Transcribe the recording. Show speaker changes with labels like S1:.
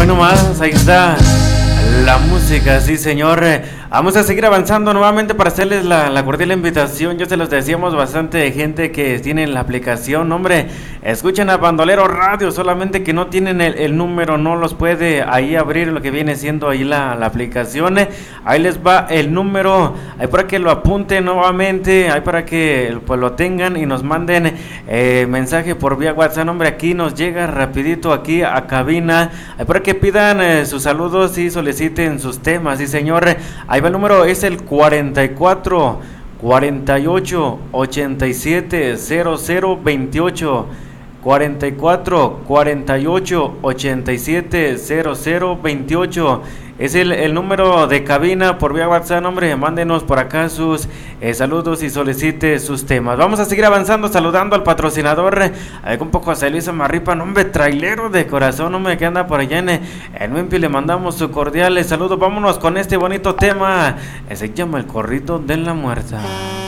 S1: Hoy nomás, ahí está la música, sí señor. Vamos a seguir avanzando nuevamente para hacerles la cordial invitación. Ya se los decíamos, bastante gente que tiene la aplicación, hombre, escuchan a Bandolero Radio, solamente que no tienen el número, no los puede ahí abrir lo que viene siendo ahí la aplicación. Ahí les va el número, ahí para que lo apunten nuevamente, ahí para que pues lo tengan y nos manden mensaje por vía WhatsApp, hombre, aquí nos llega rapidito aquí a cabina, ahí para que pidan sus saludos y soliciten sus temas, sí señor. Ahí va el número, es el 44 48 87 00 28. 44 48 87 00 28 es el número de cabina por vía WhatsApp, hombre, mándenos por acá sus saludos y solicite sus temas. Vamos a seguir avanzando, saludando al patrocinador, un poco a Luisa Marripa, hombre, trailero de corazón, hombre, que anda por allá en Memphis, le mandamos su cordial saludo. Vámonos con este bonito tema, se llama El Corrido de la Muerta.